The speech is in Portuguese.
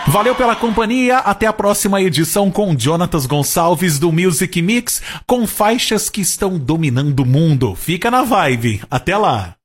Valeu pela companhia, até a próxima edição com Jonatas Gonçalves do Music Mix, com faixas que estão dominando o mundo. Fica na vibe, até lá!